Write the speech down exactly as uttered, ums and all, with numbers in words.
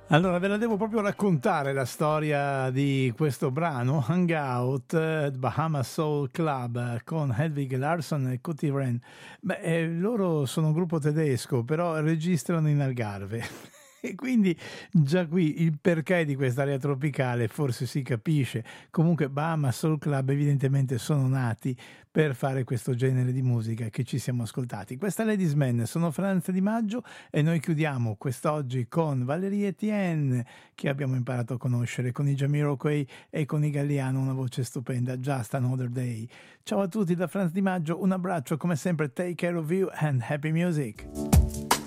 Allora, ve la devo proprio raccontare la storia di questo brano, Hangout, eh, Bahamas Soul Club, eh, con Hedwig Larsson e Cutie Wren. Beh, eh, loro sono un gruppo tedesco, però registrano in Algarve. E quindi già qui il perché di quest'area tropicale forse si capisce. Comunque Bahamas Soul Club evidentemente sono nati per fare questo genere di musica che ci siamo ascoltati. Questa è Ladies Man, sono Franz Di Maggio e noi chiudiamo quest'oggi con Valérie Etienne, che abbiamo imparato a conoscere, con i Jamiroquai e con i Galliano, una voce stupenda, Just Another Day. Ciao a tutti da Franz Di Maggio, un abbraccio, come sempre, take care of you and happy music.